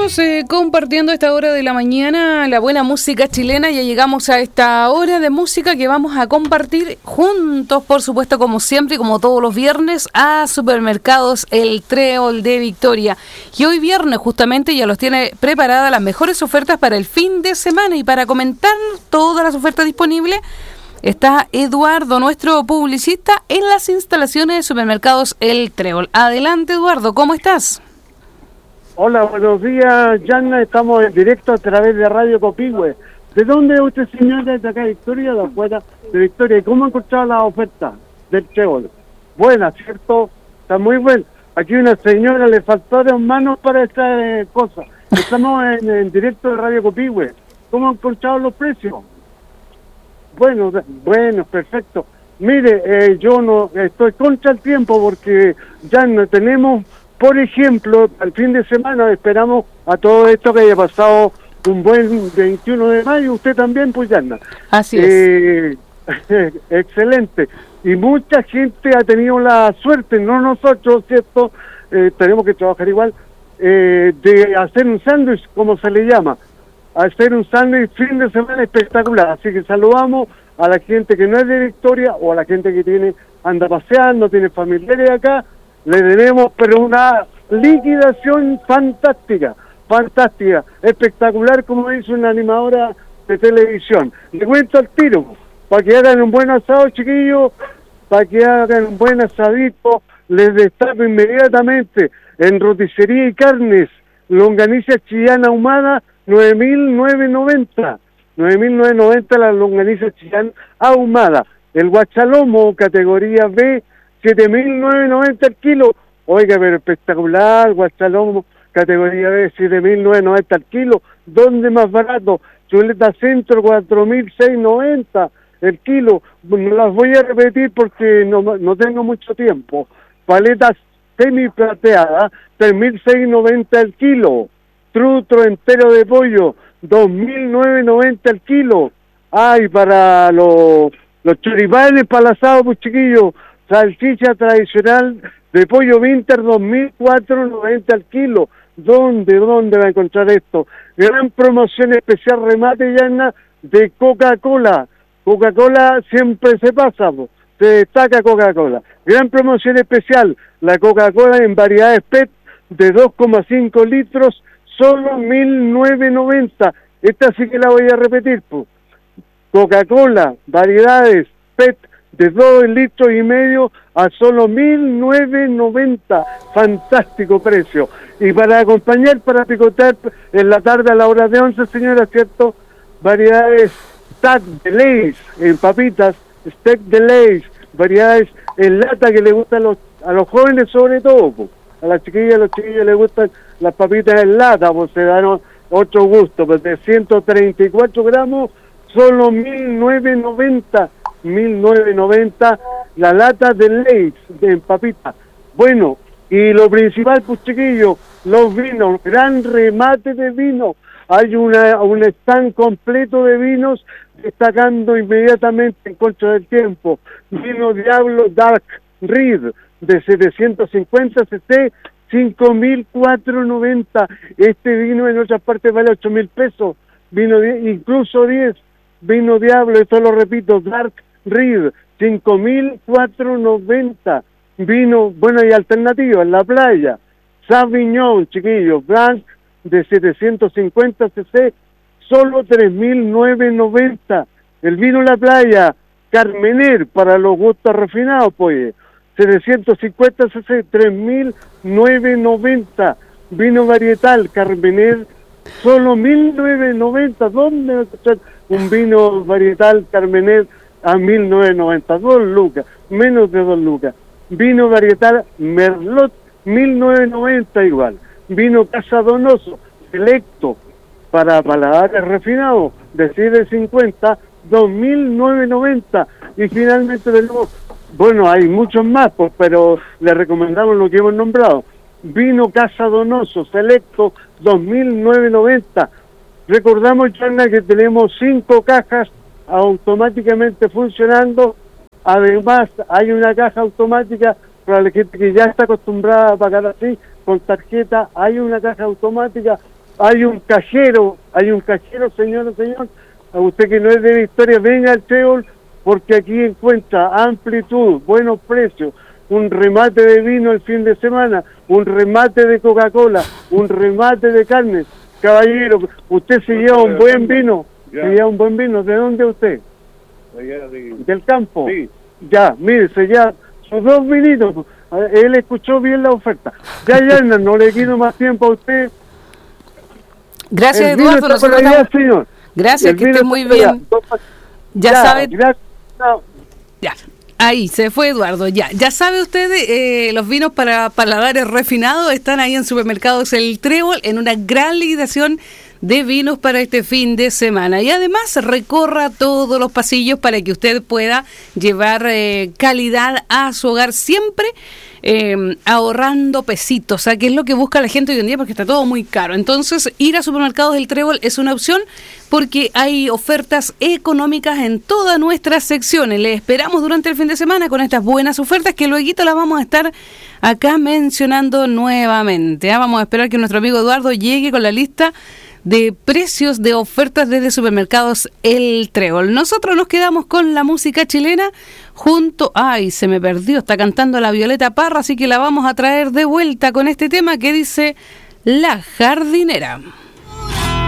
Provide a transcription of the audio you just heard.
Seguimos compartiendo esta hora de la mañana la buena música chilena. Ya llegamos a esta hora de música que vamos a compartir juntos, por supuesto, como siempre y como todos los viernes, a Supermercados El Trébol de Victoria. Y hoy viernes justamente ya los tiene preparadas las mejores ofertas para el fin de semana. Y para comentar todas las ofertas disponibles está Eduardo, nuestro publicista, en las instalaciones de Supermercados El Trébol. Adelante, Eduardo, ¿cómo estás? Hola, buenos días, Yanna. Estamos en directo a través de Radio Copihue. ¿De dónde es usted, señora? ¿De acá de Victoria? ¿De afuera de Victoria? ¿Y cómo ha encontrado la oferta del Trébol? Buena, ¿cierto? Está muy buena. Aquí una señora le faltaron manos para esta cosa. Estamos en directo de Radio Copihue. ¿Cómo han encontrado los precios? Bueno, perfecto. Mire, yo no estoy contra el tiempo porque ya no tenemos... Por ejemplo, al fin de semana esperamos a todo esto que haya pasado un buen 21 de mayo, usted también, pues Yanna. Así es. Excelente. Y mucha gente ha tenido la suerte, no nosotros, ¿cierto? Tenemos que trabajar igual, de hacer un sándwich, como se le llama. Hacer un sándwich fin de semana espectacular. Así que saludamos a la gente que no es de Victoria o a la gente que anda paseando, tiene familiares acá. Le tenemos, pero una liquidación fantástica, espectacular, como dice una animadora de televisión. Le cuento al tiro, para que hagan un buen asado, chiquillos, para que hagan un buen asadito, les destapo inmediatamente en roticería y carnes, longaniza chillana ahumada, 9.990, 9.990 la longaniza chillana ahumada. El guachalomo, categoría B, 7.990 el kilo. Oiga, pero espectacular, guachalomo, categoría B, 7.990 el kilo. ¿Dónde más barato? Chuleta centro, 4.690 el kilo. No las voy a repetir porque no tengo mucho tiempo. Paletas semi-plateadas, 3.690 el kilo. Trutro entero de pollo, 2.990 el kilo. Ay, para los choripanes para el asado, pues chiquillos, salchicha tradicional de pollo Winter, 2.490 al kilo. ¿Dónde va a encontrar esto? Gran promoción especial, remate, Yanna, de Coca-Cola. Coca-Cola siempre se pasa, se destaca Coca-Cola. Gran promoción especial, la Coca-Cola en variedades PET de 2,5 litros, solo 1.990. Esta sí que la voy a repetir, pues. Coca-Cola, variedades PET de 2,5 litros a solo 1.990. Fantástico precio. Y para acompañar, para picotar en la tarde a la hora de 11, señora, ¿cierto? Variedades Stack de Lay's en papitas, Stack de Lay's, variedades en lata que le gustan a los jóvenes sobre todo, pues. A las chiquillas, a los chiquillos les gustan las papitas en lata, pues se dan otro gusto, pues de 134 gramos, solo 1.990. 1.990 la lata de Lay's de papita. Bueno, y lo principal, pues chiquillos, los vinos, gran remate de vino. Hay un stand completo de vinos, destacando inmediatamente en contra del tiempo. Vino Diablo Dark Red de 750 cc, 5.490. Este vino en otras partes vale 8.000 pesos. Vino incluso 10. Vino Diablo, esto lo repito, Dark Red, 5.490. Vino, bueno, y alternativa en la playa. Sauvignon, chiquillos, Blanc de 750 cc, solo 3.990. El vino en la playa, Carmener, para los gustos refinados, pues, 750 cc, 3.990. Vino varietal, Carmener, solo 1.990. ¿Dónde va a encontrar un vino varietal Carmener a 1.990? 2 lucas, menos de 2 lucas. Vino varietal Merlot, 1.990 igual. Vino Casa Donoso, selecto, para paladares refinados, de 750, 2.990. Y finalmente tenemos, bueno, hay muchos más, pues, pero le recomendamos lo que hemos nombrado. Vino Casa Donoso, selecto, 2.990. Recordamos, Yanna, que tenemos 5 cajas automáticamente funcionando. Además, hay una caja automática para la gente que ya está acostumbrada a pagar así, con tarjeta. Hay una caja automática hay un cajero, señor, a usted que no es de Victoria, venga al Trébol, porque aquí encuentra amplitud, buenos precios, un remate de vino el fin de semana, un remate de Coca-Cola, un remate de carne. Caballero, usted se lleva un buen vino, ¿de dónde es usted? Del campo. Sí. Ya, mire, se lleva sus 2 vinitos, él escuchó bien la oferta. Ya, no le quito más tiempo a usted. Gracias, Eduardo. Señor. Gracias, que esté muy bien. Ya sabe. Gracias. Ya. Ahí se fue Eduardo, ya sabe usted, los vinos para paladares refinados están ahí en Supermercados El Trébol en una gran liquidación de vinos para este fin de semana, y además recorra todos los pasillos para que usted pueda llevar calidad a su hogar, siempre ahorrando pesitos, o sea, que es lo que busca la gente hoy en día, porque está todo muy caro. Entonces, ir a Supermercados El Trébol es una opción, porque hay ofertas económicas en todas nuestras secciones. Le esperamos durante el fin de semana con estas buenas ofertas, que luego las vamos a estar acá mencionando nuevamente. Vamos a esperar que nuestro amigo Eduardo llegue con la lista de precios de ofertas desde Supermercados El Trébol. Nosotros nos quedamos con la música chilena junto... ¡Ay, se me perdió! Está cantando la Violeta Parra, así que la vamos a traer de vuelta con este tema que dice La Jardinera.